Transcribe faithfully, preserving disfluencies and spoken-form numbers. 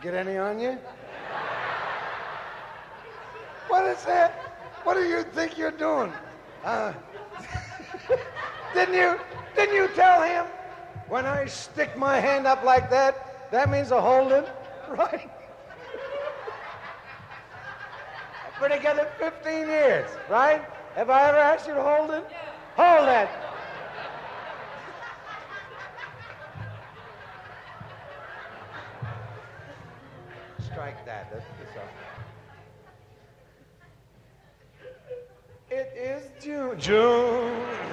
Get any on you? What is that? What do you think you're doing? Uh, didn't you, didn't you tell him when I stick my hand up like that, that means a hold him, right? I've been together fifteen years, right? Have I ever asked you to hold it? Hold that. Strike that. That's, that's all. It is June. June.